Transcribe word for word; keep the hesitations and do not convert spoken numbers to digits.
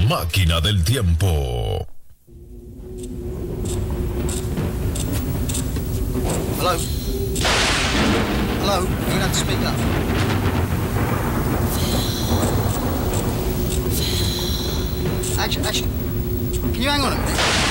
Máquina del Tiempo. Hello? Hello? You're gonna have to speak up. Actually, actually, can you hang on a minute?